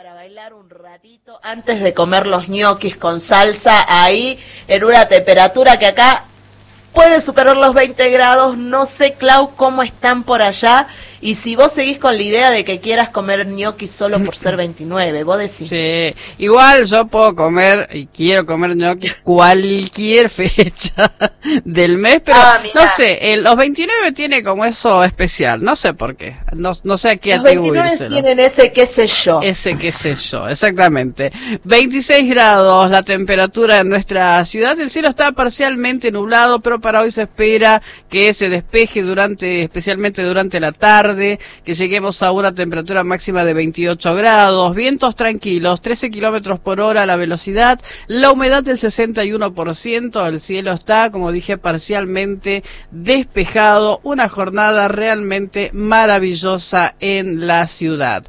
para bailar un ratito antes de comer los ñoquis con salsa ahí en una temperatura que acá puede superar los 20 grados. No sé, Clau, cómo están por allá. Y si vos seguís con la idea de que quieras comer ñoquis solo por ser 29, vos decís. Sí, igual yo puedo comer y quiero comer ñoquis cualquier fecha del mes, pero no sé, los 29 tiene como eso especial, no sé por qué, no sé a qué atribuírselo. Los 29 tienen ese qué sé yo. Ese qué sé yo, exactamente. 26 grados la temperatura en nuestra ciudad, el cielo está parcialmente nublado, pero para hoy se espera que se despeje especialmente durante la tarde, que lleguemos a una temperatura máxima de 28 grados, vientos tranquilos, 13 kilómetros por hora la velocidad, la humedad del 61%, el cielo está, como dije, parcialmente despejado, una jornada realmente maravillosa en la ciudad.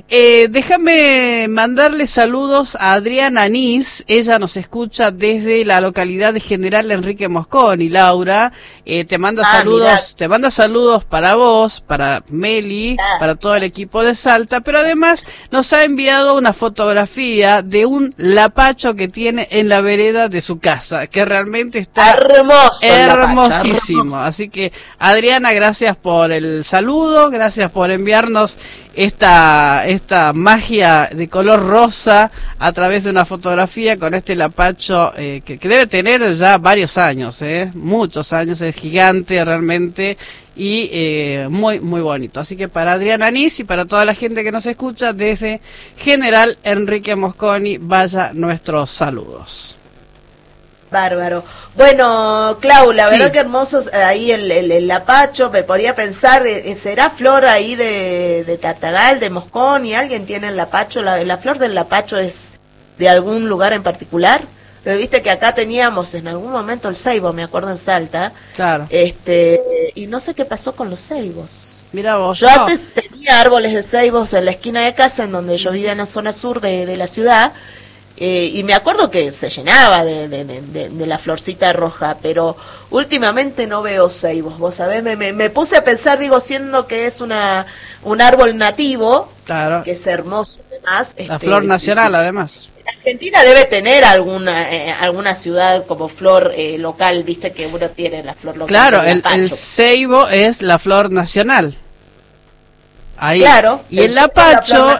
Déjame mandarle saludos a Adriana Anís, ella nos escucha desde la localidad de General Enrique Mosconi. Laura, te manda saludos para vos, para Meli, para todo el equipo de Salta, pero además nos ha enviado una fotografía de un lapacho que tiene en la vereda de su casa, que realmente está hermosísimo. Así que, Adriana, gracias por el saludo, gracias por enviarnos esta magia de color rosa a través de una fotografía con este lapacho que debe tener ya varios años, muchos años, es gigante realmente y muy muy bonito. Así que para Adriana Anís y para toda la gente que nos escucha desde General Enrique Mosconi, vaya nuestros saludos. Bárbaro. Bueno, Clau, la verdad que hermosos ahí el lapacho. Me podría pensar, ¿será flor ahí de Tartagal, de Mosconi? ¿Alguien tiene el lapacho? ¿La flor del lapacho es de algún lugar en particular? Pero viste que acá teníamos en algún momento el ceibo, me acuerdo, en Salta. Claro. Y no sé qué pasó con los ceibos. Mira vos. Yo antes tenía árboles de ceibos en la esquina de casa, en donde yo vivía en la zona sur de la ciudad. Y me acuerdo que se llenaba de la florcita roja, pero últimamente no veo ceibos, vos sabés, me puse a pensar, digo, siendo que es un árbol nativo, claro, que es hermoso además. La flor nacional además. Argentina debe tener alguna ciudad como flor local, viste que uno tiene la flor local. Claro, el ceibo es la flor nacional. Ahí. Claro. Y el lapacho,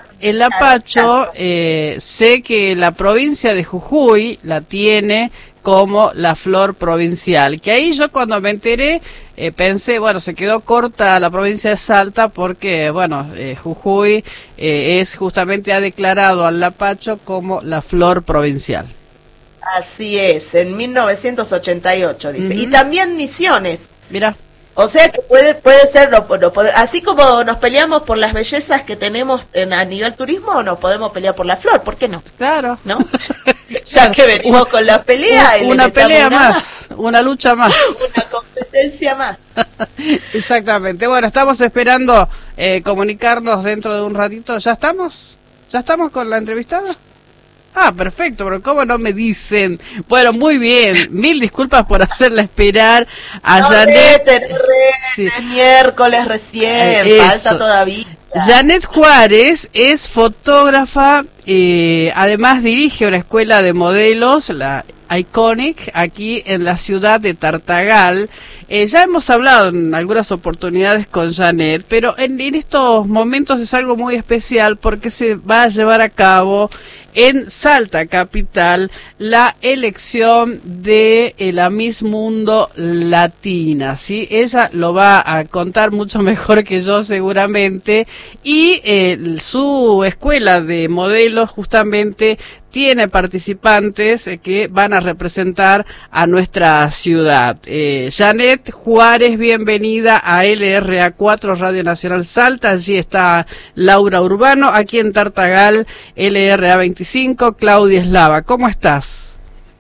sé que la provincia de Jujuy la tiene como la flor provincial, que ahí yo cuando me enteré pensé, bueno, se quedó corta la provincia de Salta porque, bueno, Jujuy ha declarado al lapacho como la flor provincial. Así es, en 1988 dice. Y también Misiones. Mira. O sea que puede ser, así como nos peleamos por las bellezas que tenemos a nivel turismo, nos podemos pelear por la flor, ¿por qué no? Claro. ¿No? Ya que venimos con la pelea. Una pelea más, una lucha más. Una competencia más. Exactamente. Bueno, estamos esperando comunicarnos dentro de un ratito. ¿Ya estamos? ¿Ya estamos con la entrevistada? Ah, perfecto, pero ¿cómo no me dicen? Bueno, muy bien, mil disculpas por hacerla esperar a Janet. Es miércoles recién, falta todavía. Janet Juárez es fotógrafa, además dirige una escuela de modelos, la Iconic, aquí en la ciudad de Tartagal. Ya hemos hablado en algunas oportunidades con Janet, pero en estos momentos es algo muy especial porque se va a llevar a cabo en Salta capital la elección de la Miss Mundo Latina, ¿sí? Ella lo va a contar mucho mejor que yo seguramente, y su escuela de modelos justamente tiene participantes que van a representar a nuestra ciudad. Janet Juárez, bienvenida a LRA4 Radio Nacional Salta. Allí está Laura Urbano, aquí en Tartagal, LRA25, Claudia Eslava. ¿Cómo estás?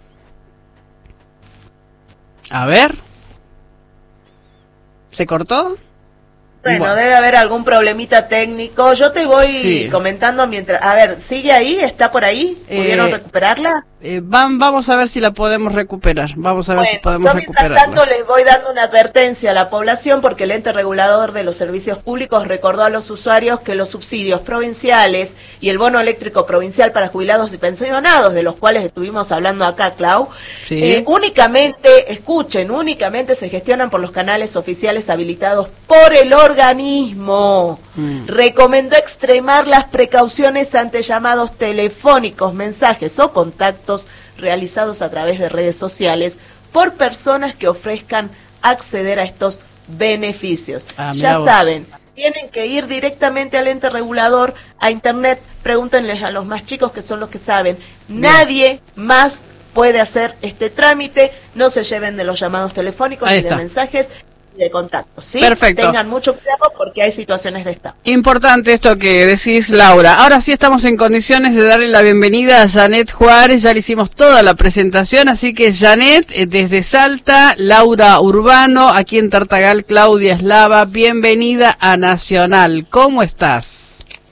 A ver. ¿Se cortó? Bueno, debe haber algún problemita técnico. Yo te voy comentando mientras... A ver, ¿sigue ahí? ¿Está por ahí? ¿Pudieron recuperarla? vamos a ver si la podemos recuperar. Vamos a ver si podemos recuperarla. Mientras tanto, les voy dando una advertencia a la población porque el ente regulador de los servicios públicos recordó a los usuarios que los subsidios provinciales y el bono eléctrico provincial para jubilados y pensionados, de los cuales estuvimos hablando acá, Clau, sí. únicamente se gestionan por los canales oficiales habilitados por el organismo. Recomendó extremar las precauciones ante llamados telefónicos, mensajes o contactos realizados a través de redes sociales por personas que ofrezcan acceder a estos beneficios. Ya saben, tienen que ir directamente al ente regulador, a internet, pregúntenles a los más chicos que son los que saben. Nadie más puede hacer este trámite, no se lleven de los llamados telefónicos ni de mensajes de contacto, ¿sí? Perfecto. Tengan mucho cuidado porque hay situaciones de esta. Importante esto que decís, Laura. Ahora sí estamos en condiciones de darle la bienvenida a Janet Juárez, ya le hicimos toda la presentación, así que Janet, desde Salta, Laura Urbano, aquí en Tartagal, Claudia Eslava, bienvenida a Nacional. ¿Cómo estás?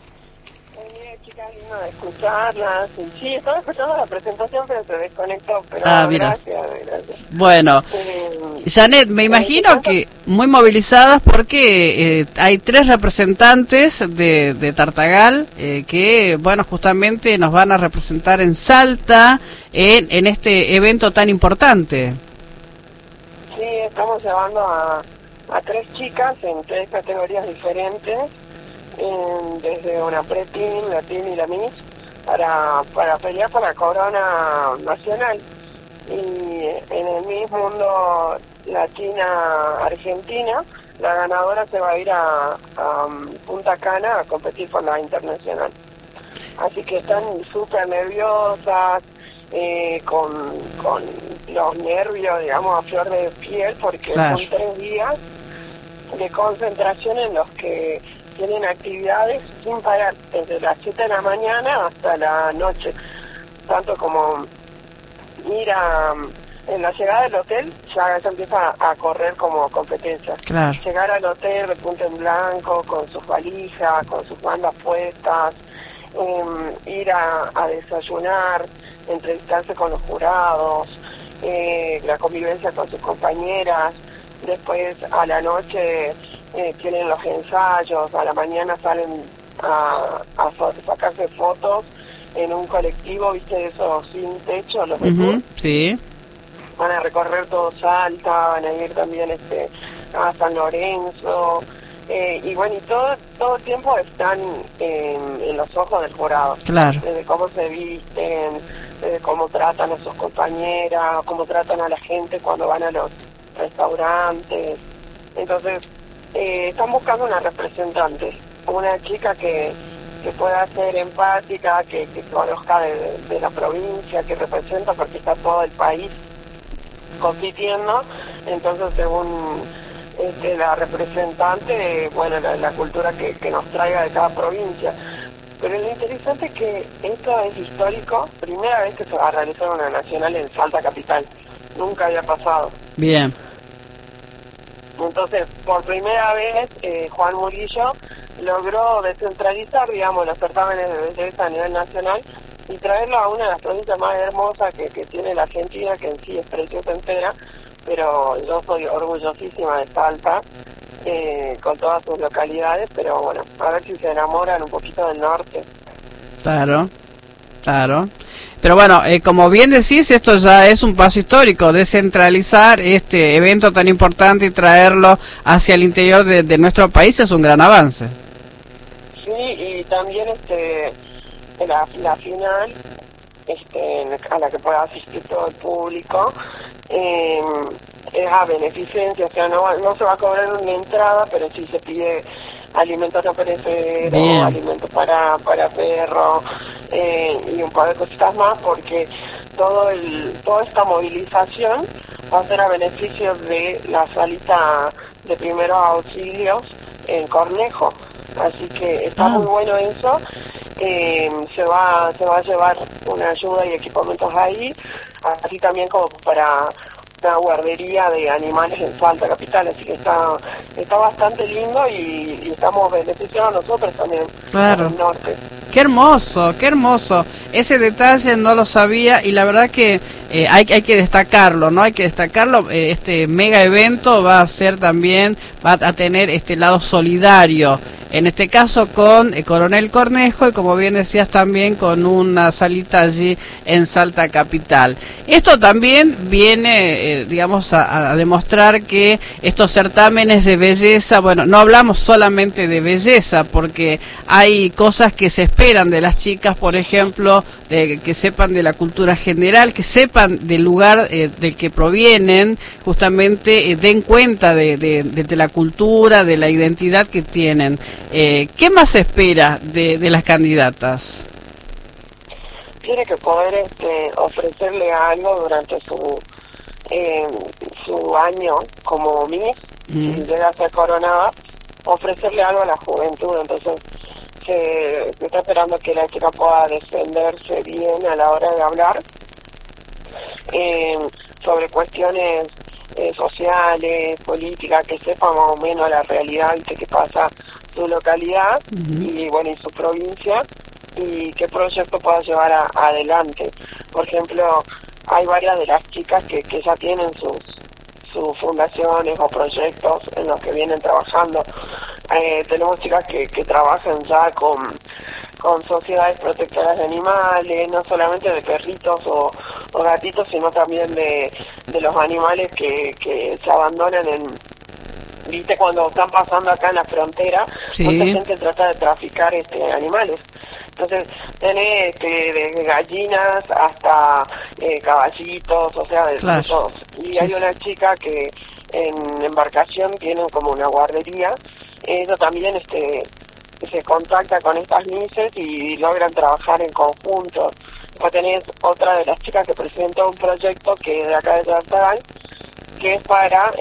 Escucharlas, sí, estaba escuchando la presentación pero se desconectó, pero gracias. Bueno, Janet, me imagino que muy movilizadas porque hay 3 representantes de Tartagal que, bueno, justamente nos van a representar en Salta en este evento tan importante. Sí, estamos llevando a 3 chicas en 3 categorías diferentes, desde una pre-teen, la teen y la miss, para pelear por la corona nacional. Y en el Miss Mundo Latina Argentina, la ganadora se va a ir a Punta Cana a competir por la internacional. Así que están súper nerviosas, con los nervios, digamos, a flor de piel, porque son 3 días de concentración en los que tienen actividades sin parar, desde las 7 de la mañana hasta la noche, tanto como ir en la llegada del hotel, ya empieza a correr como competencia. Llegar al hotel de punta en blanco, con sus valijas, con sus bandas puestas, ir a desayunar, entrevistarse con los jurados, la convivencia con sus compañeras, después a la noche tienen los ensayos, a la mañana salen a sacarse fotos en un colectivo, viste, esos sin techo, los sí. Van a recorrer todo Salta, van a ir también a San Lorenzo, y bueno, y todo el tiempo están en los ojos del jurado. Desde cómo se visten, desde cómo tratan a sus compañeras, cómo tratan a la gente cuando van a los restaurantes. Entonces, están buscando una representante, una chica que pueda ser empática, que conozca de la provincia, que representa, porque está todo el país compitiendo. Entonces, según la representante, bueno, la cultura que nos traiga de cada provincia. Pero lo interesante es que esto es histórico, primera vez que se va a realizar una nacional en Salta capital, nunca había pasado. Bien. Entonces, por primera vez, Juan Murillo logró descentralizar, digamos, los certámenes de belleza a nivel nacional y traerlo a una de las provincias más hermosas que tiene la Argentina, que en sí es preciosa entera, pero yo soy orgullosísima de Salta, con todas sus localidades, pero bueno, a ver si se enamoran un poquito del norte. Claro. Pero bueno, como bien decís, esto ya es un paso histórico, descentralizar este evento tan importante y traerlo hacia el interior de nuestro país es un gran avance. Sí, y también la final, a la que pueda asistir todo el público, es a beneficencia, o sea, no se va a cobrar una entrada, pero sí se pide alimentos no perecederos, alimentos para perros, y un par de cositas más, porque toda esta movilización va a ser a beneficio de la salita de primeros auxilios en Cornejo, así que está muy bueno eso. Se va a llevar una ayuda y equipamientos ahí, así también como para una guardería de animales en Salta capital, así que está bastante lindo y estamos beneficiando a nosotros también, claro, al norte. Qué hermoso, qué hermoso. Ese detalle no lo sabía y la verdad que hay que destacarlo, ¿no? Hay que destacarlo. Este mega evento va a ser también, va a tener este lado solidario. En este caso con Coronel Cornejo y como bien decías también con una salita allí en Salta Capital. Esto también viene, digamos, a demostrar que estos certámenes de belleza, bueno, no hablamos solamente de belleza porque hay cosas que se esperan de las chicas, por ejemplo, que sepan de la cultura general, que sepan del lugar del que provienen, justamente den cuenta de la cultura, de la identidad que tienen. ¿Qué más se espera de las candidatas? Tiene que poder ofrecerle algo durante su año como Miss, si llega a ser coronada, ofrecerle algo a la juventud. Entonces se está esperando que la chica pueda defenderse bien a la hora de hablar sobre cuestiones sociales, políticas, que sepa más o menos la realidad de qué pasa su localidad y bueno, y su provincia, y qué proyecto pueda llevar adelante. Por ejemplo, hay varias de las chicas que ya tienen sus fundaciones o proyectos en los que vienen trabajando. Tenemos chicas que trabajan ya con sociedades protectoras de animales, no solamente de perritos o gatitos, sino también de los animales que se abandonan viste, cuando están pasando acá en la frontera, sí. Mucha gente trata de traficar animales. Entonces, tenés desde gallinas hasta caballitos, o sea, de todos. Y hay una chica que en embarcación tiene como una guardería. Eso también se contacta con estas mises y logran trabajar en conjunto. Después tenés otra de las chicas que presentó un proyecto que es de acá de Tartagal, que es para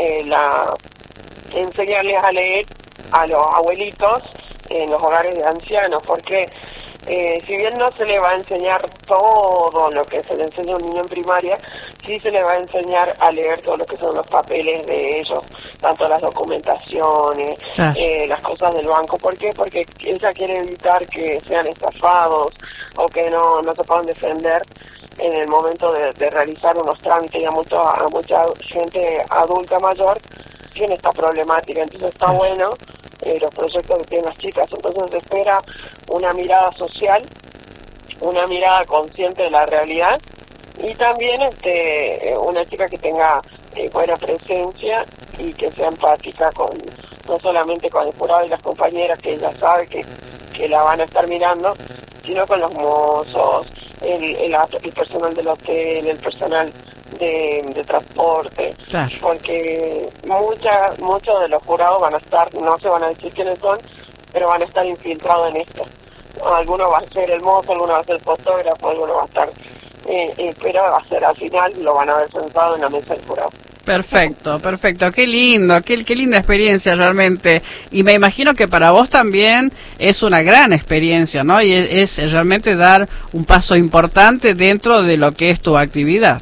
enseñarles a leer a los abuelitos en los hogares de ancianos, porque si bien no se le va a enseñar todo lo que se le enseña a un niño en primaria, sí se le va a enseñar a leer todo lo que son los papeles de ellos, tanto las documentaciones, las cosas del banco. ¿Por qué? Porque ella quiere evitar que sean estafados o que no se puedan defender en el momento de realizar unos trámites. Y a mucha gente adulta mayor tiene esta problemática, entonces está bueno los proyectos que tienen las chicas. Entonces se espera una mirada social, una mirada consciente de la realidad, y también una chica que tenga buena presencia y que sea empática no solamente con el jurado y las compañeras, que ella sabe que la van a estar mirando, sino con los mozos, el personal del hotel, el personal de transporte, porque muchos de los jurados van a estar, no se van a decir quiénes son, pero van a estar infiltrados en esto. Alguno va a ser el mozo, alguno va a ser el fotógrafo, alguno va a estar, pero va a ser al final, lo van a ver sentado en la mesa del jurado. Perfecto, qué lindo, qué linda experiencia realmente, y me imagino que para vos también es una gran experiencia, ¿no? Y es realmente dar un paso importante dentro de lo que es tu actividad.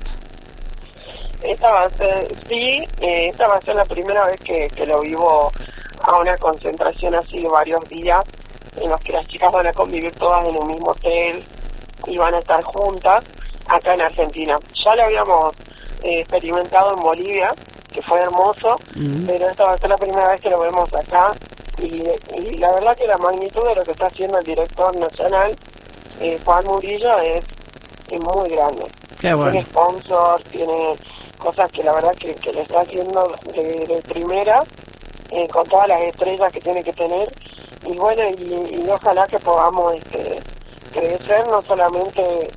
Esta va a ser la primera vez que lo vivo a una concentración así de varios días, en los que las chicas van a convivir todas en un mismo hotel y van a estar juntas acá en Argentina. Ya lo habíamos experimentado en Bolivia, que fue hermoso, pero esta va a ser la primera vez que lo vemos acá, y la verdad que la magnitud de lo que está haciendo el director nacional, Juan Murillo, es muy grande. Qué bueno. Tiene sponsor, tiene cosas que la verdad que le está haciendo de primera, con todas las estrellas que tiene que tener, y bueno, y ojalá que podamos crecer no solamente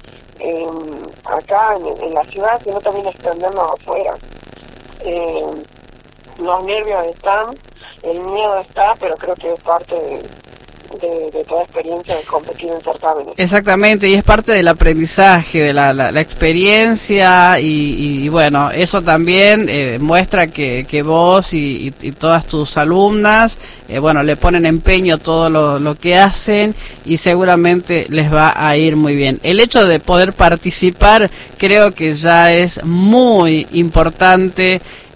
acá en la ciudad, sino también extendernos afuera. Los nervios están, el miedo está, pero creo que es parte de toda experiencia de competir en certámenes. Exactamente, y es parte del aprendizaje, de la experiencia, y bueno, eso también muestra que vos y todas tus alumnas, bueno, le ponen empeño todo lo que hacen, y seguramente les va a ir muy bien. El hecho de poder participar creo que ya es muy importante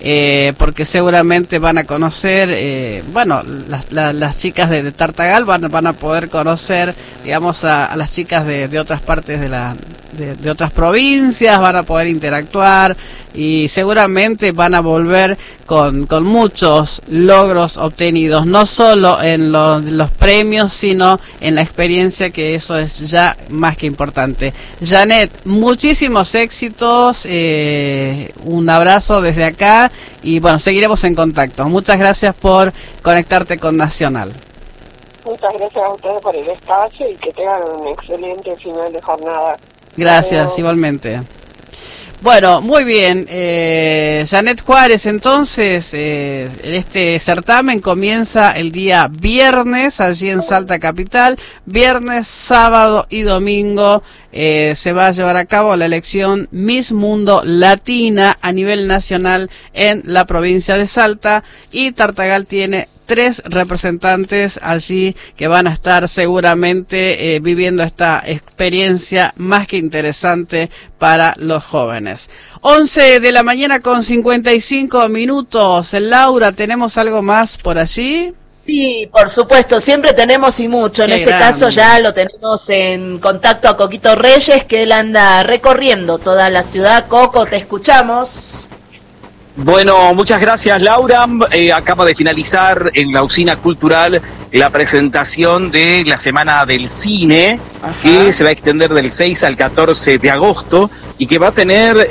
porque seguramente van a conocer, bueno, las chicas de Tartagal van a poder conocer, digamos, a las chicas de otras partes de otras provincias, van a poder interactuar y seguramente van a volver con muchos logros obtenidos, no solo en los premios, sino en la experiencia, que eso es ya más que importante. Janet, muchísimos éxitos, un abrazo desde acá y bueno, seguiremos en contacto. Muchas gracias por conectarte con Nacional. Muchas gracias a ustedes por el espacio y que tengan un excelente final de jornada. Gracias, igualmente. Bueno, muy bien. Janet Juárez, entonces, este certamen comienza el día viernes, allí en Salta Capital. Viernes, sábado y domingo se va a llevar a cabo la elección Miss Mundo Latina a nivel nacional en la provincia de Salta, y Tartagal tiene 3 representantes allí que van a estar seguramente viviendo esta experiencia más que interesante para los jóvenes. 11 de la mañana con 55 minutos. Laura, ¿tenemos algo más por allí? Sí, por supuesto, siempre tenemos y mucho. En este caso ya lo tenemos en contacto a Coquito Reyes, que él anda recorriendo toda la ciudad. Coco, te escuchamos. Bueno, muchas gracias, Laura. Acaba de finalizar en la Usina Cultural la presentación de la Semana del Cine, que se va a extender del 6 al 14 de agosto y que va a tener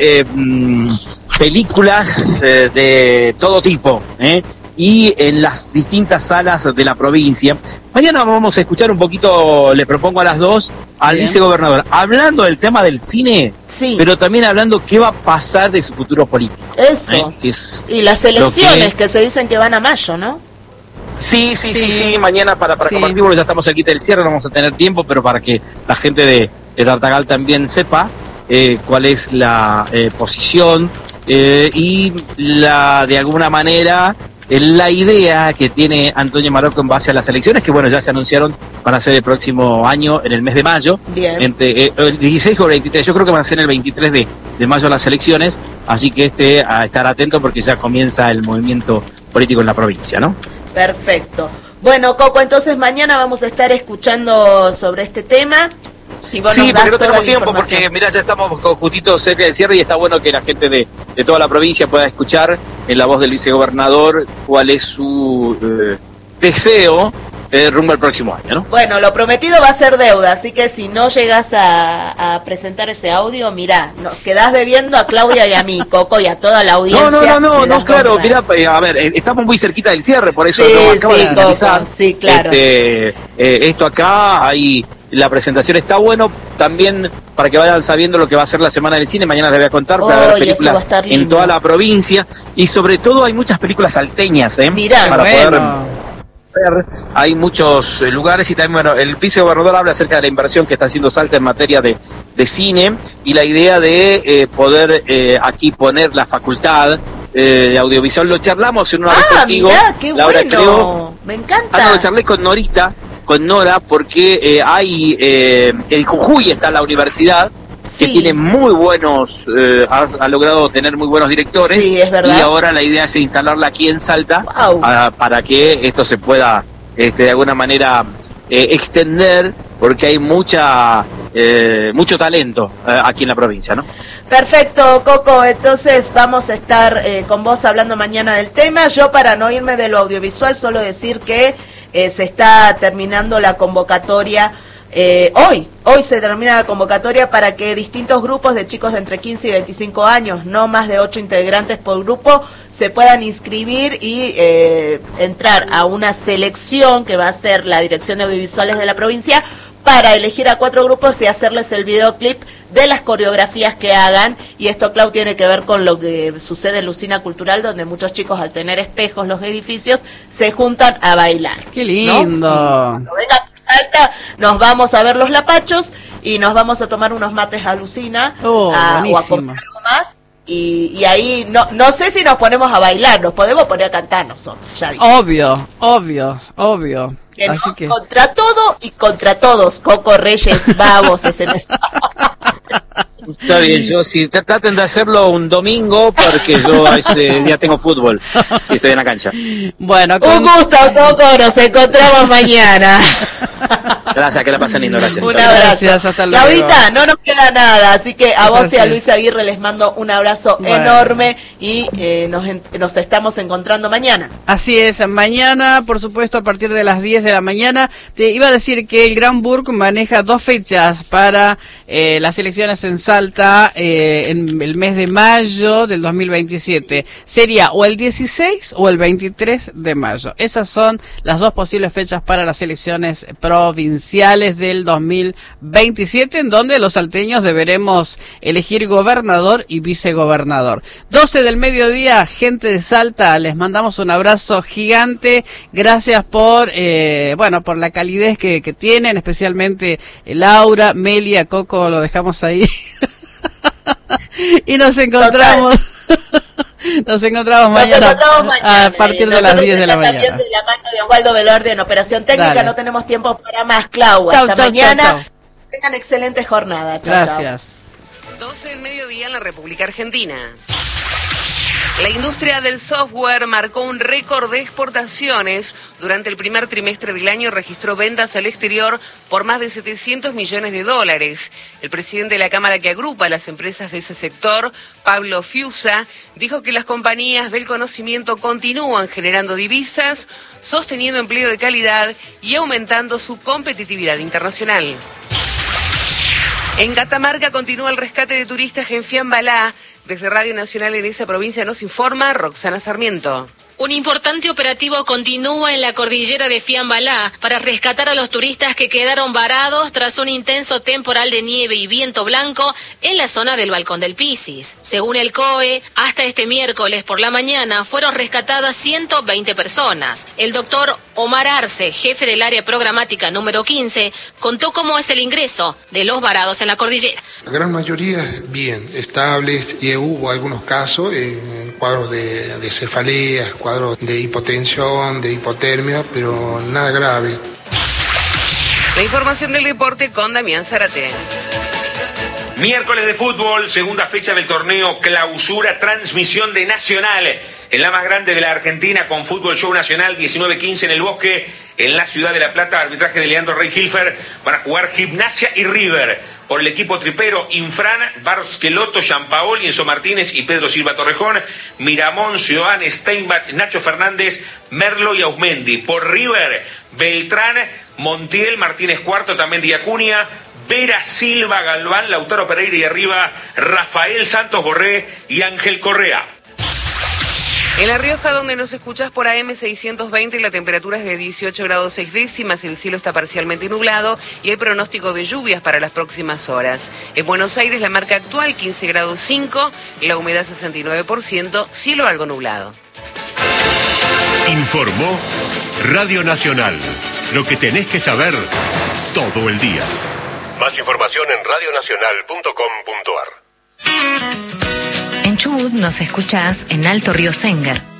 películas de todo tipo, y en las distintas salas de la provincia. Mañana vamos a escuchar un poquito, le propongo a las 2, al vicegobernador, hablando del tema del cine, pero también hablando qué va a pasar de su futuro político. Eso. Y las elecciones que se dicen que van a mayo, ¿no? Sí, mañana para compartirlo, ya estamos aquí del cierre, no vamos a tener tiempo, pero para que la gente de Tartagal también sepa cuál es la posición y de alguna manera la idea que tiene Antonio Marocco en base a las elecciones, que bueno, ya se anunciaron para ser el próximo año, en el mes de mayo, entre el 16 o el 23, yo creo que van a ser el 23 de mayo las elecciones, así que a estar atento porque ya comienza el movimiento político en la provincia, ¿no? Perfecto. Bueno, Coco, entonces mañana vamos a estar escuchando sobre este tema. Sí, porque no tenemos tiempo, porque mira, ya estamos justito cerca del cierre y está bueno que la gente de toda la provincia pueda escuchar en la voz del vicegobernador cuál es su deseo rumbo al próximo año, ¿no? Bueno, lo prometido va a ser deuda, así que si no llegas a presentar ese audio, mirá, nos quedás debiendo a Claudia y a mí, Coco, y a toda la audiencia. No, claro, mirá, a ver, estamos muy cerquita del cierre, por eso no acaba de finalizar. Coco, sí, claro. Esto acá, ahí la presentación está bueno, también para que vayan sabiendo lo que va a ser la Semana del Cine. Mañana les voy a contar, va a haber películas en toda la provincia y sobre todo hay muchas películas salteñas, Mirá, para poder ver. Hay muchos lugares y también, bueno, el vicegobernador habla acerca de la inversión que está haciendo Salta en materia de cine y la idea de poder aquí poner la facultad de audiovisual. Lo charlamos en una vez contigo, mirá, qué Laura, bueno. creo. Me encanta. Lo charlé con Nora, porque hay el Jujuy está en la universidad, que tiene muy buenos, ha logrado tener muy buenos directores, es verdad. Y ahora la idea es instalarla aquí en Salta, para que esto se pueda de alguna manera extender, porque hay mucho talento aquí en la provincia, ¿no? Perfecto, Coco, entonces vamos a estar con vos hablando mañana del tema. Yo, para no irme de lo audiovisual, solo decir que se está terminando la convocatoria, hoy se termina la convocatoria para que distintos grupos de chicos de entre 15 y 25 años, no más de 8 integrantes por grupo, se puedan inscribir y entrar a una selección que va a ser la Dirección de Audiovisuales de la provincia, para elegir a 4 grupos y hacerles el videoclip de las coreografías que hagan. Y esto, Clau, tiene que ver con lo que sucede en la Usina Cultural, donde muchos chicos, al tener espejos los edificios, se juntan a bailar. ¡Qué lindo! ¿No? Sí. Cuando venga a Salta, nos vamos a ver los lapachos y nos vamos a tomar unos mates a la Usina, o a comer algo más. Y ahí no sé si nos ponemos a bailar, nos podemos poner a cantar nosotros, ya dije. Obvio. Así que contra todo y contra todos, Coco Reyes, vamos ese mes. Está bien, yo sí, traten de hacerlo un domingo porque yo ese día tengo fútbol y estoy en la cancha. Bueno, un gusto, Coco, nos encontramos mañana. Gracias, que la pasen lindo, gracias. Un abrazo. Gracias, hasta luego. Claudita, no nos queda nada, así que a vos y a Luis Aguirre les mando un abrazo enorme y nos estamos encontrando mañana. Así es, mañana, por supuesto, a partir de las 10 de la mañana. Te iba a decir que el Gran Burg maneja 2 fechas para las elecciones en Salta en el mes de mayo del 2027. Sería o el 16 o el 23 de mayo. Esas son las 2 posibles fechas para las elecciones provinciales del 2027, en donde los salteños deberemos elegir gobernador y vicegobernador. 12 del mediodía, gente de Salta, les mandamos un abrazo gigante. Gracias por por la calidez que tienen, especialmente Laura, Melia, Coco, lo dejamos ahí. Y nos encontramos. Nos encontramos mañana a partir de las 10 de la mañana. También de la mano de Osvaldo Velarde en Operación Técnica. Dale. No tenemos tiempo para más, Clau. Hasta mañana. Chau. Tengan excelente jornada. Chau, gracias. 12 del mediodía en la República Argentina. La industria del software marcó un récord de exportaciones. Durante el primer trimestre del año registró ventas al exterior por más de $700 millones. El presidente de la Cámara que agrupa a las empresas de ese sector, Pablo Fiusa, dijo que las compañías del conocimiento continúan generando divisas, sosteniendo empleo de calidad y aumentando su competitividad internacional. En Catamarca continúa el rescate de turistas en Fiambalá. Desde Radio Nacional en esa provincia nos informa Roxana Sarmiento. Un importante operativo continúa en la cordillera de Fiambalá para rescatar a los turistas que quedaron varados tras un intenso temporal de nieve y viento blanco en la zona del Balcón del Pisis. Según el COE, hasta este miércoles por la mañana fueron rescatadas 120 personas. El doctor Omar Arce, jefe del área programática número 15, contó cómo es el ingreso de los varados en la cordillera. La gran mayoría bien, estables, y hubo algunos casos, cuadros de cefaleas, cuadros de hipotensión, de hipotermia, pero nada grave. La información del deporte con Damián Zárate. Miércoles de fútbol, segunda fecha del torneo Clausura, transmisión de Nacional, en la más grande de la Argentina, con Fútbol Show Nacional, 19:15 en el Bosque, en la ciudad de La Plata, arbitraje de Leandro Rey Hilfer. Van a jugar Gimnasia y River. Por el equipo tripero, Infran, Barsqueloto, Gianpaoli, Enzo Martínez y Pedro Silva Torrejón, Miramón, Joan, Steinbach, Nacho Fernández, Merlo y Ausmendi. Por River, Beltrán, Montiel, Martínez Cuarto, también Diacunia, Vera, Silva, Galván, Lautaro Pereira y arriba Rafael Santos Borré y Ángel Correa. En La Rioja, donde nos escuchás por AM 620, la temperatura es de 18 grados 6 décimas, el cielo está parcialmente nublado y hay pronóstico de lluvias para las próximas horas. En Buenos Aires, la marca actual 15 grados 5, la humedad 69%, cielo algo nublado. Informó Radio Nacional, lo que tenés que saber todo el día. Más información en radionacional.com.ar. En Chubut nos escuchás en Alto Río Senger